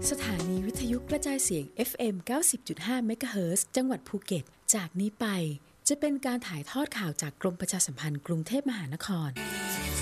สถานีวิทยุกระจายเสียง FM 90.5 เมกะเฮิรตซ์จังหวัดภูเก็ตจากนี้ไปจะเป็นการถ่ายทอดข่าวจากกรมประชาสัมพันธ์กรุงเทพมหานคร